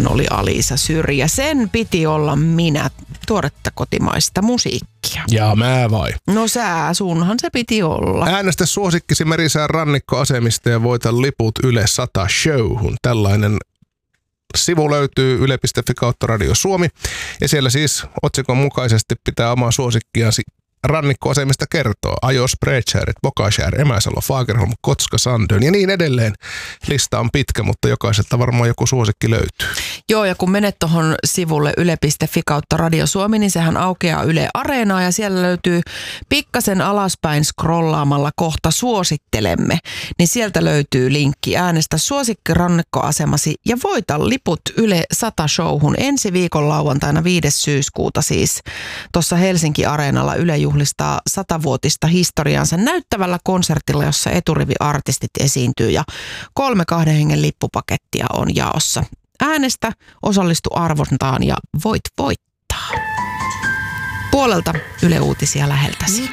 hän oli Alisa Syrjä. Sen piti olla minä, tuoretta kotimaista musiikkia. Ja mä vai? No sunhan se piti olla. Äänestä suosikkisi Merisään rannikkoasemista ja voita liput Yle 100 showhun. Tällainen sivu löytyy yle.fi/Radio Suomi. Ja siellä siis otsikon mukaisesti pitää omaa suosikkiasi rannikkoasemista kertoo. Ajos, Breitschäret, Bokashär, Emäsalo, Fagerholm, Kotska, Sandön ja niin edelleen. Lista on pitkä, mutta jokaiselta varmaan joku suosikki löytyy. Joo, ja kun menet tuohon sivulle yle.fi/Radio Suomi, niin sehän aukeaa Yle Areenaa ja siellä löytyy pikkasen alaspäin scrollaamalla kohta suosittelemme. Niin sieltä löytyy linkki äänestä suosikki rannikkoasemasi ja voita liput Yle 100 showhun ensi viikon lauantaina 5. syyskuuta siis. Tuossa Helsinki Areenalla Yle juhlistaa 100-vuotista historiansa näyttävällä konsertilla, jossa eturiviartistit esiintyy ja 3 2 hengen lippupakettia on jaossa. Äänestä, osallistu arvontaan ja voit voittaa. Puolelta Yle Uutisia läheltäsi.